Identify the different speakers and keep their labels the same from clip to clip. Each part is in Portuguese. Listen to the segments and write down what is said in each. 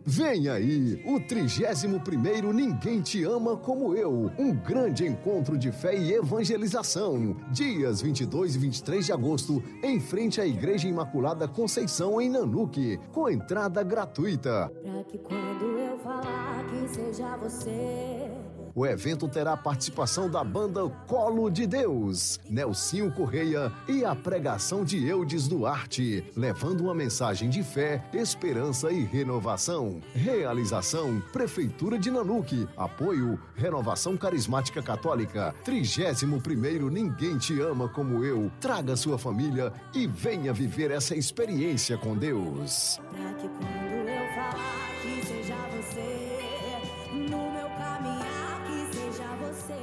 Speaker 1: Vem aí, o 31º Ninguém Te Ama Como Eu, um grande encontro de fé e evangelização. Dias 22 e 23 de agosto, em frente à Igreja Imaculada Conceição, em Nanuque, com entrada gratuita.
Speaker 2: Pra que quando eu falar que seja você...
Speaker 1: O evento terá participação da banda Colo de Deus, Nelsinho Correia e a pregação de Eudes Duarte, levando uma mensagem de fé, esperança e renovação. Realização: Prefeitura de Nanuque. Apoio: Renovação Carismática Católica. 31º Ninguém Te Ama Como Eu. Traga sua família e venha viver essa experiência com Deus.
Speaker 2: Pra que quando eu falar que seja você, no meu caminhar que seja você.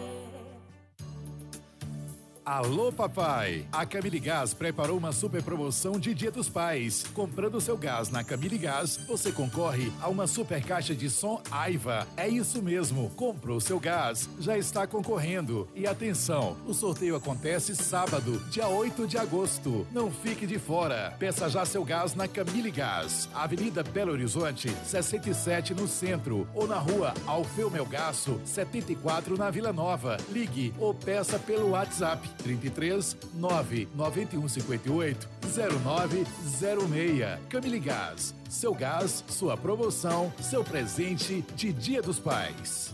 Speaker 3: Alô, papai! A Camille Gás preparou uma super promoção de Dia dos Pais. Comprando seu gás na Camille Gás, você concorre a uma super caixa de som Aiva. É isso mesmo, comprou seu gás, já está concorrendo. E atenção, o sorteio acontece sábado, dia 8 de agosto. Não fique de fora. Peça já seu gás na Camille Gás, Avenida Belo Horizonte, 67 no centro, ou na rua Alfeu Melgaço, 74 na Vila Nova. Ligue ou peça pelo WhatsApp 33 991 58 0906. Camille Gás, seu gás, sua promoção, seu presente de Dia dos Pais.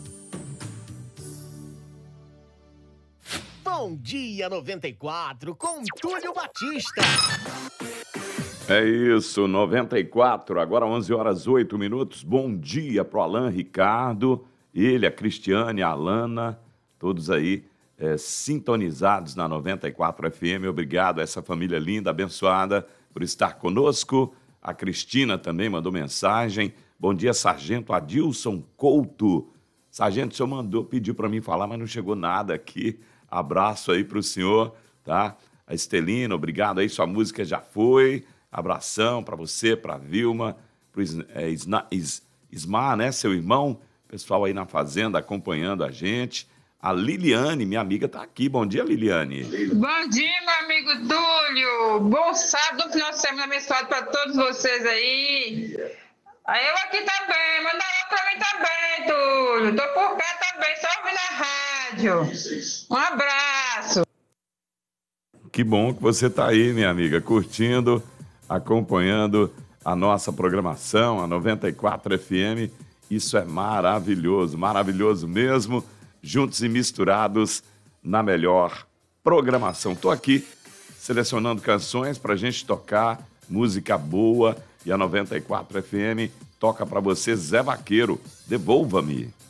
Speaker 4: Bom dia 94 com Túlio Batista.
Speaker 5: É isso, 94, agora 11 horas 8 minutos. Bom dia pro Alan Ricardo, ele, a Cristiane, a Alana, todos aí sintonizados na 94 FM. Obrigado a essa família linda, abençoada, por estar conosco. A Cristina também mandou mensagem. Bom dia, Sargento Adilson Couto. Sargento, o senhor pediu para mim falar, mas não chegou nada aqui. Abraço aí para o senhor, tá? A Estelina, obrigado aí, sua música já foi. Abração para você, para a Vilma, para o Ismar, né, seu irmão, pessoal aí na fazenda acompanhando a gente. A Liliane, minha amiga, está aqui. Bom dia, Liliane.
Speaker 6: Bom dia, meu amigo Túlio. Bom sábado, um final de semana abençoado para todos vocês aí. Aí eu aqui também. Manda lá para mim também, Túlio. Tô por cá também, só ouvindo a rádio. Um abraço.
Speaker 5: Que bom que você está aí, minha amiga, curtindo, acompanhando a nossa programação, a 94 FM. Isso é maravilhoso, maravilhoso mesmo. Juntos e misturados na melhor programação. Estou aqui selecionando canções para a gente tocar, música boa, e a 94 FM toca para você Zé Vaqueiro, Devolva-me.